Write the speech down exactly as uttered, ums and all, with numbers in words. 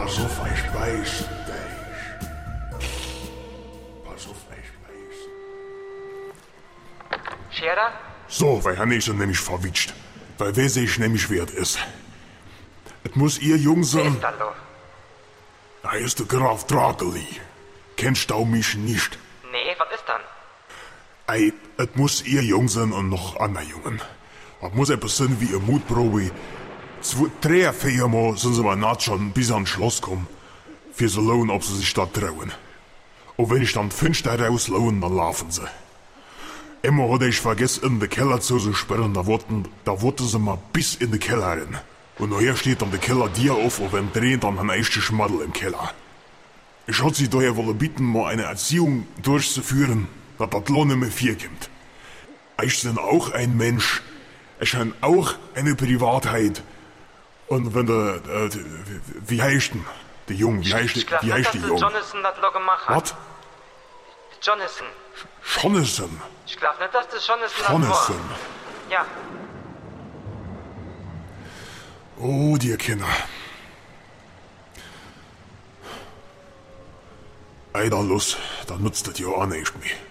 Pass auf, ich beiß dich. Pass auf, ich beiß. Scherer? So, weil han ist er nämlich verwitscht. Weil wer sich nämlich wert ist. Es muss ihr Jung Wer sein. ist dann lo? Da ist der Graf Drakeli. Kennst du mich nicht? Nee, was ist dann? Ei, es muss ihr Jung sein und noch andere Jungen. Es muss etwas sein wie eine Mutprobe. Zwei, drei, vier Mal sind sie mal naht schon bis ans Schloss kommen. Für so lohnen, ob sie sich da trauen. Und wenn ich dann fünf da rauslohnen, dann laufen sie. Immer hatte ich vergessen, in den Keller zu sperren, da wurden, da wurden sie mal bis in den Keller rein. Und nachher steht dann der Keller dir auf und wenn drehen dann ein echter Schmaddel im Keller. Ich hatte sie daher wollen bitten, mal eine Erziehung durchzuführen, dass das Lohn nicht mehr viel kommt. Ich bin auch ein Mensch. Ich habe auch eine Privatheit. Und wenn der, äh, wie heißt denn? Der Jung, wie heißt, Ich glaub wie nicht, heißt dass der der Jung? Jonathan das lo gemacht hat. Was? Jonathan. Jonathan. Ich glaub nicht, dass das Jonathan das war. Jonathan. Ja. Oh, die Kinder. Eider los, dann nutzt das ja auch nicht mehr.